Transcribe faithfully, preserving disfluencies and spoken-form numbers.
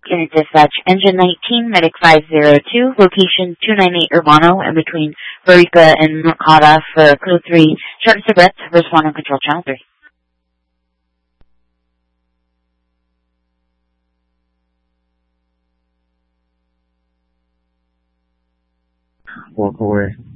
Unit Dispatch, Engine nineteen, Medic five zero two, location two ninety-eight Urbano, in between Barica and Makata for Code three, short cigarettes, respond on Control Channel three. Walk away.